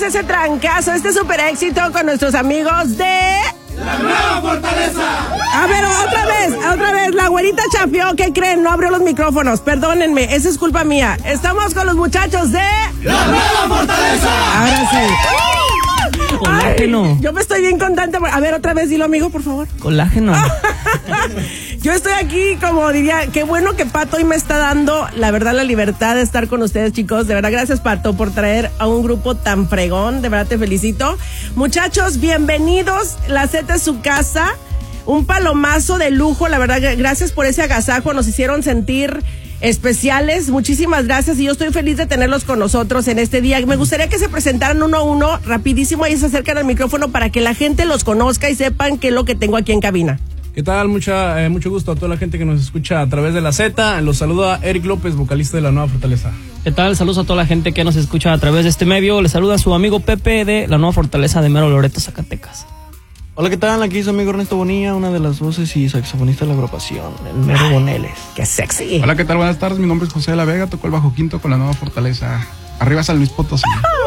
ese trancazo, este super éxito con nuestros amigos de... ¡La Nueva Fortaleza! A ver, otra vez, la güerita chafió, ¿qué creen? No abrió los micrófonos, perdónenme, esa es culpa mía. Estamos con los muchachos de... ¡La Nueva Fortaleza! Ahora sí. Colágeno. Ay, yo me estoy bien contenta. A ver, otra vez, dilo, amigo, por favor. Colágeno. Yo estoy aquí, como diría, qué bueno que Pato hoy me está dando, la verdad, la libertad de estar con ustedes, chicos. De verdad, gracias, Pato, por traer a un grupo tan fregón. De verdad, te felicito. Muchachos, bienvenidos. La Z es su casa. Un palomazo de lujo, la verdad, gracias por ese agasajo. Nos hicieron sentir especiales. Muchísimas gracias y yo estoy feliz de tenerlos con nosotros en este día. Me gustaría que se presentaran uno a uno, rapidísimo, ahí se acercan al micrófono para que la gente los conozca y sepan qué es lo que tengo aquí en cabina. ¿Qué tal? Mucho gusto a toda la gente que nos escucha a través de la Z. Los saluda Eric López, vocalista de La Nueva Fortaleza. ¿Qué tal? Saludos a toda la gente que nos escucha a través de este medio. Les saluda su amigo Pepe de La Nueva Fortaleza de Mero Loreto, Zacatecas. Hola, ¿qué tal? Aquí su amigo Ernesto Bonilla, una de las voces y saxofonista de la agrupación, el Mero Boneles. ¡Qué sexy! Hola, ¿qué tal? Buenas tardes, mi nombre es José de la Vega, toco el bajo quinto con La Nueva Fortaleza. Arriba San Luis Potosí.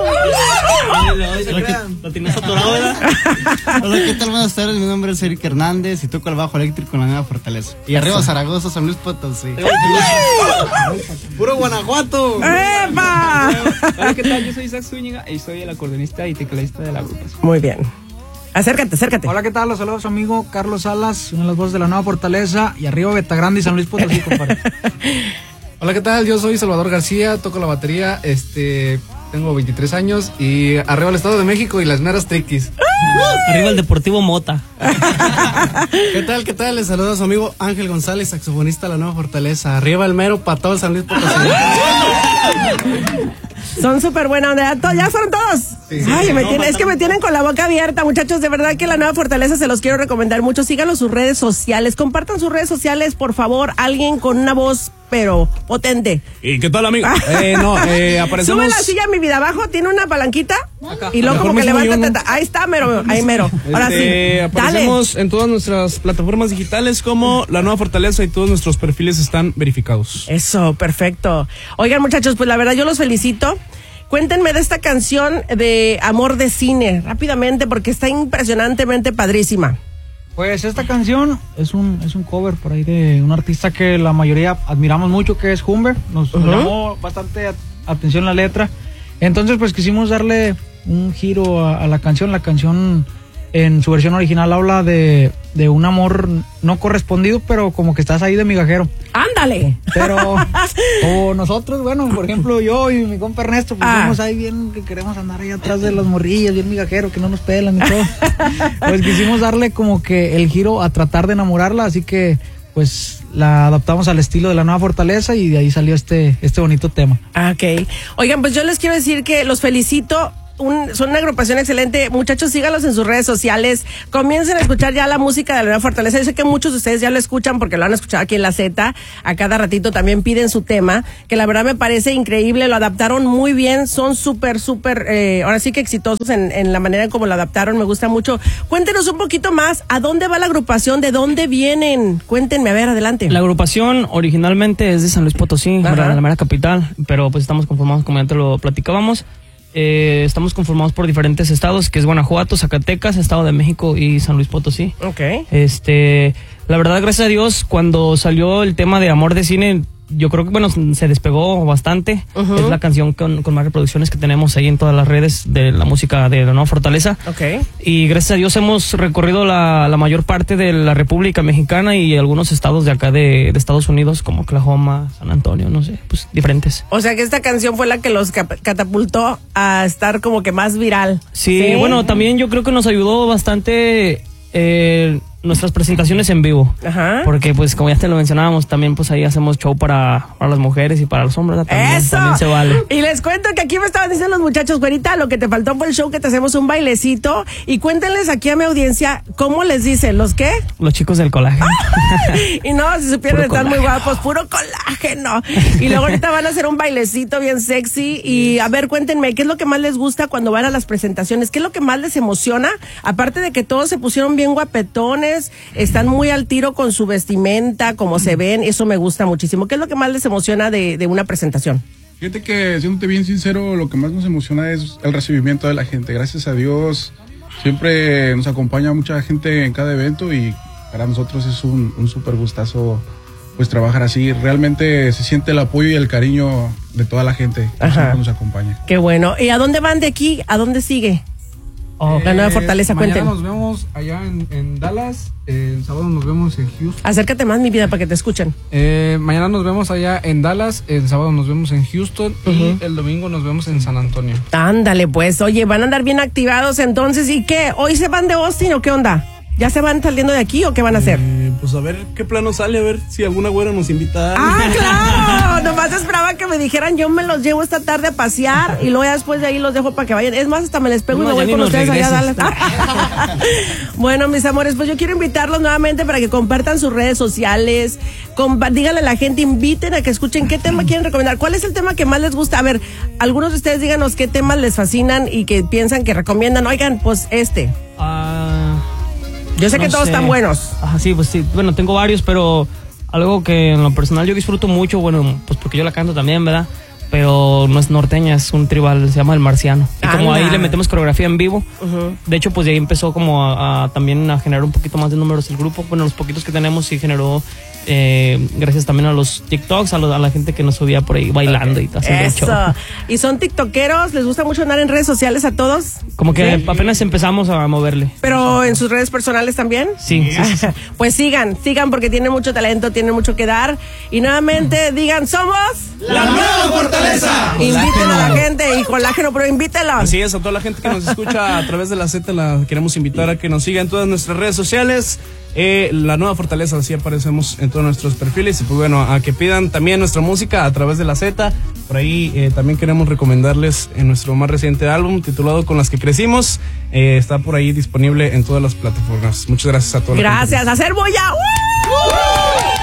Lo tienes atorado, ¿verdad? Hola, ¿qué tal? Buenas tardes, mi nombre es Eric Hernández y toco el bajo eléctrico con La Nueva Fortaleza. Y arriba Zaragoza, San Luis Potosí. ¡Puro Guanajuato! ¡Epa! Hola, ¿qué tal? Yo soy Isaac Zúñiga y soy el acordeonista y tecladista de la agrupación. Muy bien. Acércate. Hola, ¿qué tal? Los saludos a su amigo Carlos Salas, una de las voces de La Nueva Fortaleza, y arriba Betagrande y San Luis Potosí, compadre. Hola, ¿qué tal? Yo soy Salvador García, toco la batería, tengo 23 años y arriba el Estado de México y las meras triquis. Arriba el Deportivo Mota. ¿Qué tal? Les saluda a su amigo Ángel González, saxofonista de La Nueva Fortaleza. Arriba el mero patón San Luis Potosí. Son súper buena onda. ¿Ya fueron todos? Sí. Ay, es que me tienen con la boca abierta, muchachos. De verdad que La Nueva Fortaleza se los quiero recomendar mucho. Síganlos sus redes sociales. Compartan sus redes sociales, por favor. Alguien con una voz, pero potente. ¿Y qué tal, amigo? Aparecemos... Sube la silla, mi vida, abajo. Tiene una palanquita. Acá. Y luego como que levántate. Ahí está, mero. Ahí mero. Ahora sí. Aparecemos en todas nuestras plataformas digitales como La Nueva Fortaleza y todos nuestros perfiles están verificados. Eso, perfecto. Oigan, muchachos, pues la verdad yo los felicito. Cuéntenme de esta canción de Amor de Cine, rápidamente, porque está impresionantemente padrísima. Pues esta canción es un cover por ahí de un artista que la mayoría admiramos mucho, que es Humber. Nos llamó bastante atención la letra. Entonces, pues quisimos darle un giro a la canción. La canción en su versión original habla de un amor no correspondido, pero como que estás ahí de migajero. ¡Ándale! Pero, o nosotros, bueno, por ejemplo, yo y mi compa Ernesto, pues somos ahí bien que queremos andar ahí atrás de las morrillas, bien migajero, que no nos pelan y todo. Pues quisimos darle como que el giro a tratar de enamorarla, así que pues la adaptamos al estilo de La Nueva Fortaleza y de ahí salió este bonito tema. Ok. Oigan, pues yo les quiero decir que los felicito. Son una agrupación excelente. Muchachos, síganlos en sus redes sociales. Comiencen a escuchar ya la música de La Nueva Fortaleza. Yo sé que muchos de ustedes ya lo escuchan porque lo han escuchado aquí en la Z. A cada ratito también piden su tema, que la verdad me parece increíble. Lo adaptaron muy bien. Son súper, ahora sí que exitosos en la manera en cómo lo adaptaron. Me gusta mucho. Cuéntenos un poquito más. ¿A dónde va la agrupación? ¿De dónde vienen? Cuéntenme, a ver, adelante. La agrupación originalmente es de San Luis Potosí, de la mera capital, pero pues estamos conformados, como ya te lo platicábamos. Estamos conformados por diferentes estados, que es Guanajuato, Zacatecas, Estado de México y San Luis Potosí. Okay. La verdad, gracias a Dios, cuando salió el tema de Amor de Cine, yo creo que, bueno, se despegó bastante. Es la canción con más reproducciones que tenemos ahí en todas las redes de la música de La Nueva Fortaleza. Okay. Y gracias a Dios hemos recorrido la mayor parte de la República Mexicana y algunos estados de acá de Estados Unidos, como Oklahoma, San Antonio, no sé, pues diferentes. O sea que esta canción fue la que los catapultó a estar como que más viral. Sí, bueno, también yo creo que nos ayudó bastante nuestras presentaciones en vivo. Ajá. Porque pues como ya te lo mencionábamos, también pues ahí hacemos show para las mujeres y para los hombres. También se vale. Y les cuento que aquí me estaban diciendo los muchachos, güerita, lo que te faltó fue el show, que te hacemos un bailecito. Y cuéntenles aquí a mi audiencia, ¿cómo les dicen? ¿Los qué? Los chicos del colágeno. Y no, si supieran, están muy guapos, puro colágeno. Y luego ahorita van a hacer un bailecito bien sexy. Y a ver, cuéntenme, ¿qué es lo que más les gusta cuando van a las presentaciones? ¿Qué es lo que más les emociona? Aparte de que todos se pusieron bien guapetones, están muy al tiro con su vestimenta, como se ven, eso me gusta muchísimo. ¿Qué es lo que más les emociona de una presentación? Fíjate que, siéndote bien sincero, lo que más nos emociona es el recibimiento de la gente. Gracias a Dios, siempre nos acompaña mucha gente en cada evento y para nosotros es un súper gustazo pues trabajar así. Realmente se siente el apoyo y el cariño de toda la gente que siempre nos acompaña. Qué bueno. ¿Y a dónde van de aquí? ¿A dónde sigue? La Nueva Fortaleza, cuenten. Mañana nos vemos allá en Dallas, el sábado nos vemos en Houston. Acércate más, mi vida, para que te escuchen. Mañana nos vemos allá en Dallas, el sábado nos vemos en Houston y el domingo nos vemos en San Antonio. Ándale, pues, oye, van a andar bien activados entonces. ¿Y qué? ¿Hoy se van de Austin o qué onda? ¿Ya se van saliendo de aquí o qué van a hacer? Pues a ver qué plano sale, a ver si alguna güera nos invita. ¡Ah, claro! Nomás esperaba que me dijeran, yo me los llevo esta tarde a pasear y luego ya después de ahí los dejo para que vayan. Es más, hasta me les pego y me voy con ustedes allá a Dallas. Bueno, mis amores, pues yo quiero invitarlos nuevamente para que compartan sus redes sociales, díganle a la gente, inviten a que escuchen qué tema quieren recomendar. ¿Cuál es el tema que más les gusta? A ver, algunos de ustedes díganos qué temas les fascinan y que piensan que recomiendan. Oigan, pues yo sé que todos están buenos. Sí, pues sí. Bueno, tengo varios, pero algo que en lo personal yo disfruto mucho, bueno, pues porque yo la canto también, ¿verdad? Pero no es norteña, es un tribal, se llama El Marciano. Y como ahí le metemos coreografía en vivo, de hecho, pues de ahí empezó como también a generar un poquito más de números el grupo. Bueno, los poquitos que tenemos sí generó, gracias también a los TikToks, a la gente que nos subía por ahí bailando y haciendo el show. ¿Y son tiktokeros? ¿Les gusta mucho andar en redes sociales a todos? Como que apenas empezamos a moverle. ¿Pero en sus redes personales también? Sí. Pues sigan porque tienen mucho talento, tienen mucho que dar. Y nuevamente digan, somos la Nueva Fortaleza. Inviten a la gente y colágeno, pero invítenlos. Así es, a toda la gente que nos escucha a través de la Z, la queremos invitar a que nos siga en todas nuestras redes sociales. La Nueva Fortaleza, así aparecemos en todos nuestros perfiles. Y pues bueno, a que pidan también nuestra música a través de la Z. Por ahí también queremos recomendarles en nuestro más reciente álbum titulado Con las que crecimos. Está por ahí disponible en todas las plataformas. Muchas gracias a todos. Gracias, a hacer bulla.